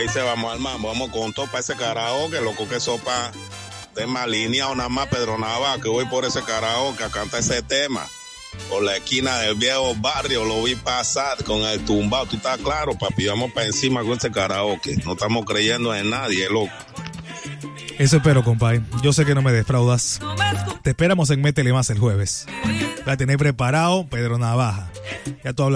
Dice, vamos al mambo, vamos con todo para ese karaoke, loco, que sopa de más línea o nada más Pedro Nava, que voy por ese karaoke a cantar ese tema. Por la esquina del viejo barrio lo vi pasar con el tumbao. Tú estás claro, papi, vamos para encima con ese karaoke. No estamos creyendo en nadie, loco. Eso espero, compadre. Yo sé que no me defraudas. Te esperamos en Métele Más el jueves. La tenés preparado, Pedro Navaja. Ya tú hablas.